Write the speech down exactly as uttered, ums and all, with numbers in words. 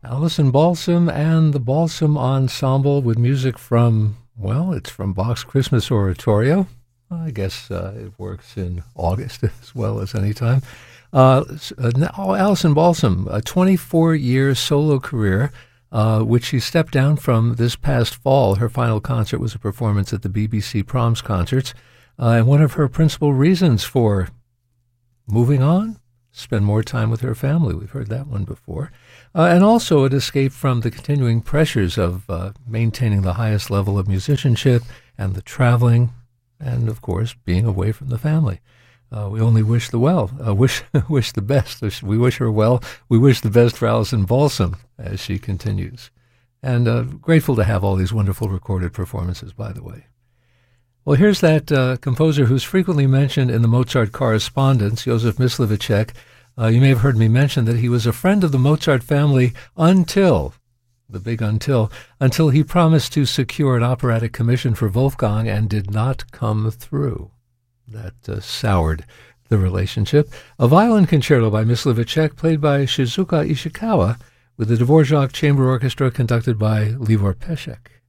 Alison Balsam and the Balsam Ensemble with music from, well, it's from Bach's Christmas Oratorio. I guess uh, it works in August as well as any time. Uh, uh, now, Alison Balsam, a twenty-four-year solo career, uh, which she stepped down from this past fall. Her final concert was a performance at the B B C Proms Concerts. Uh, and one of her principal reasons for moving on, spend more time with her family. We've heard that one before. Uh, and also an escape from the continuing pressures of uh, maintaining the highest level of musicianship and the traveling and, of course, being away from the family. Uh, we only wish the well, uh, wish wish the best. We wish her well. We wish the best for Alison Balsam as she continues. And uh, grateful to have all these wonderful recorded performances, by the way. Well, here's that uh, composer who's frequently mentioned in the Mozart correspondence, Joseph Myslivicek. Uh, you may have heard me mention that he was a friend of the Mozart family until, the big until, until he promised to secure an operatic commission for Wolfgang and did not come through. That uh, soured the relationship. A violin concerto by Myslivicek, played by Shizuka Ishikawa, with the Dvorak Chamber Orchestra conducted by Libor Pesek.